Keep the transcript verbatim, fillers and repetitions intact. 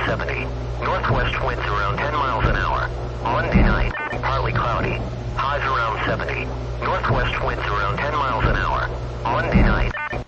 seventy. Northwest winds around ten miles an hour. Monday night, partly cloudy. Highs around seventy. Northwest winds around ten miles an hour. Monday night.